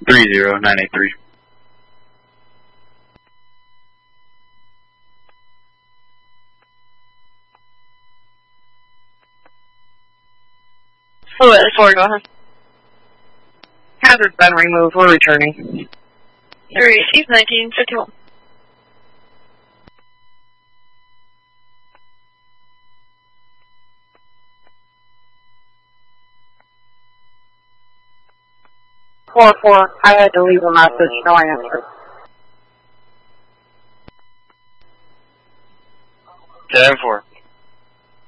30983. Fluid 4, go ahead. Hazard's been removed. We're returning. 3, Steve 1951. Four. I had to leave a message. No answer. 10-4.